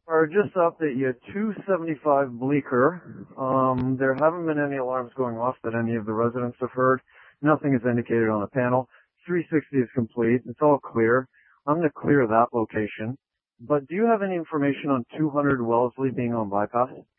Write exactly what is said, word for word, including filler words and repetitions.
Or just to update you, two seventy-five Bleecker. Um, there haven't been any alarms going off that any of the residents have heard. Nothing is indicated on the panel. three sixty is complete. It's all clear. I'm going to clear that location. But do you have any information on two hundred Wellesley being on bypass?